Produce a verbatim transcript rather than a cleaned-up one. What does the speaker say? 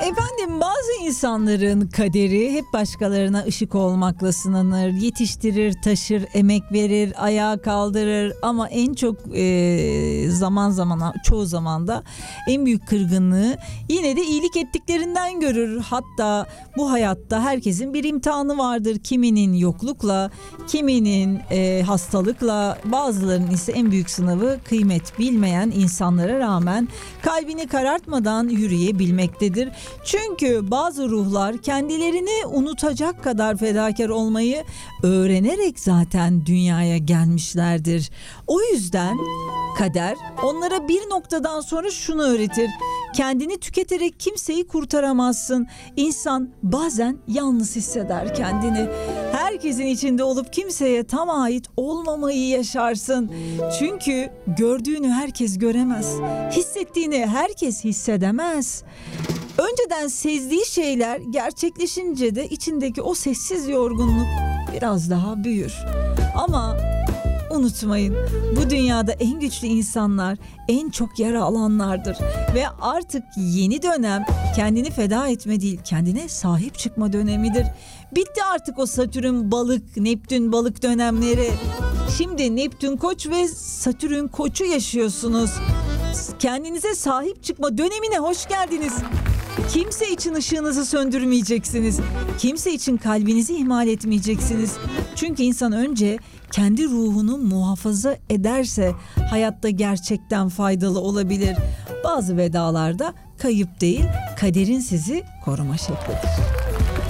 Efendim, bazı insanların kaderi hep başkalarına ışık olmakla sınanır. Yetiştirir, taşır, emek verir, ayağa kaldırır ama en çok e, zaman zaman, çoğu zaman da en büyük kırgınlığı yine de iyilik ettiklerinden görür. Hatta bu hayatta herkesin bir imtihanı vardır. Kiminin yoklukla, kiminin e, hastalıkla, bazılarının ise en büyük sınavı kıymet bilmeyen insanlara rağmen kalbini karartmadan yürüyebilmektedir. Çünkü bazı ruhlar kendilerini unutacak kadar fedakar olmayı öğrenerek zaten dünyaya gelmişlerdir. O yüzden kader onlara bir noktadan sonra şunu öğretir: kendini tüketerek kimseyi kurtaramazsın. İnsan bazen yalnız hisseder kendini. Herkesin içinde olup kimseye tam ait olmamayı yaşarsın. Çünkü gördüğünü herkes göremez. Hissettiğini herkes hissedemez. Önceden sezdiği şeyler gerçekleşince de içindeki o sessiz yorgunluk biraz daha büyür. Ama unutmayın, bu dünyada en güçlü insanlar en çok yara alanlardır. Ve artık yeni dönem kendini feda etme değil, kendine sahip çıkma dönemidir. Bitti artık o Satürn balık, Neptün balık dönemleri. Şimdi Neptün Koç ve Satürn Koç'u yaşıyorsunuz. Kendinize sahip çıkma dönemine hoş geldiniz. Kimse için ışığınızı söndürmeyeceksiniz. Kimse için kalbinizi ihmal etmeyeceksiniz. Çünkü insan önce kendi ruhunu muhafaza ederse hayatta gerçekten faydalı olabilir. Bazı vedalarda kayıp değil, kaderin sizi koruma şeklidir.